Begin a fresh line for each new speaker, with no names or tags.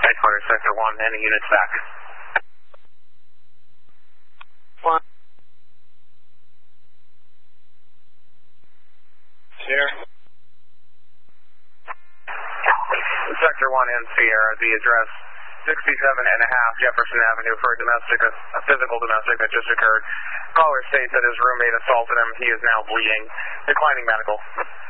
Headquarters, Sector 1, any units back?
1. Sierra.
Sector 1 and Sierra, the address 67.5 Jefferson Avenue for a physical domestic that just occurred. Caller states that his roommate assaulted him. He is now bleeding. Declining medical.